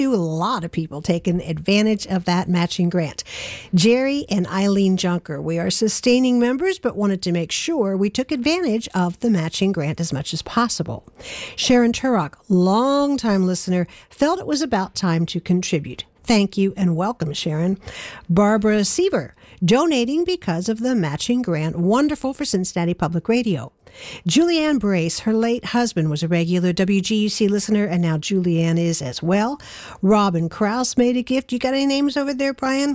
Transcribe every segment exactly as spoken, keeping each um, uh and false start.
A lot of people taking advantage of that matching grant. Jerry and Eileen Junker, we are sustaining members, but wanted to make sure we took advantage of the matching grant as much as possible. Sharon Turok, longtime listener, felt it was about time to contribute. Thank you and welcome, Sharon. Barbara Seaver, donating because of the matching grant. Wonderful for Cincinnati Public Radio. Julianne Brace, her late husband was a regular W G U C listener, and now Julianne is as well. Robin Krause made a gift. You got any names over there, Brian?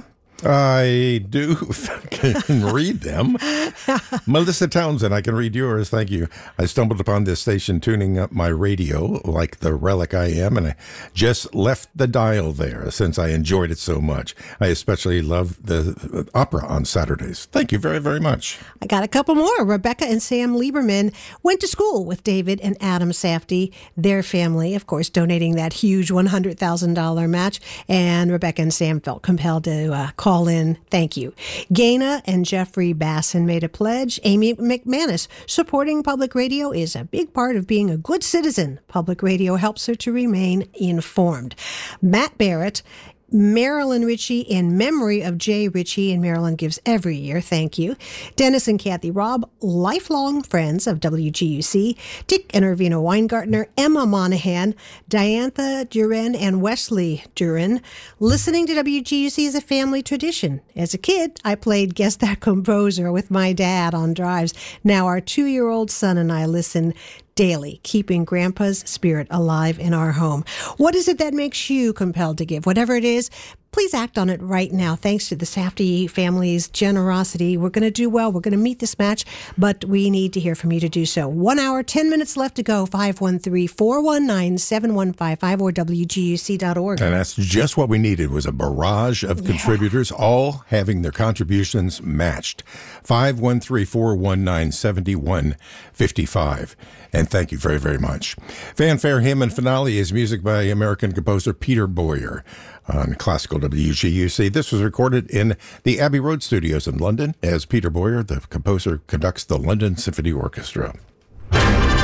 I do. I can read them. Melissa Townsend, I can read yours. Thank you. I stumbled upon this station tuning up my radio like the relic I am, and I just left the dial there since I enjoyed it so much. I especially love the opera on Saturdays. Thank you very, very much. I got a couple more. Rebecca and Sam Lieberman went to school with David and Adam Safdie, their family, of course, donating that huge one hundred thousand dollars match. And Rebecca and Sam felt compelled to uh, call in. Thank you. Gaina and Jeffrey Basson made a pledge. Amy McManus, supporting public radio is a big part of being a good citizen. Public radio helps her to remain informed. Matt Barrett, Marilyn Ritchie in memory of Jay Ritchie, and Marilyn gives every year. Thank you. Dennis and Kathy Robb, lifelong friends of W G U C. Dick and Irvina Weingartner, Emma Monahan, Diantha Duran, and Wesley Duran. Listening to W G U C is a family tradition. As a kid, I played Guess That Composer with my dad on drives. Now our two-year-old son and I listen daily, keeping Grandpa's spirit alive in our home. What is it that makes you compelled to give? Whatever it is, please act on it right now. Thanks to the Safdie family's generosity, we're going to do well. We're going to meet this match, but we need to hear from you to do so. One hour, ten minutes left to go. five one three, four one nine, seven one five five or W G U C dot org. And that's just what we needed, was a barrage of Yeah. contributors, all having their contributions matched. five one three, four one nine, seven one five five. And thank you very, very much. Fanfare Hymn and Finale is music by American composer Peter Boyer on Classical W G U C. This was recorded in the Abbey Road Studios in London as Peter Boyer, the composer, conducts the London Symphony Orchestra.